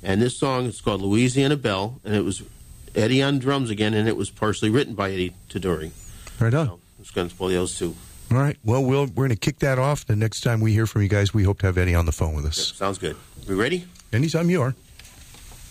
And this song is called Louisiana Belle, and it was Eddie on drums again, and it was partially written by Eddie Taduri. Right on. So it's going to play those two. All right. Well, we're going to kick that off. The next time we hear from you guys, we hope to have Eddie on the phone with us. Yep, sounds good. We ready? Anytime you are.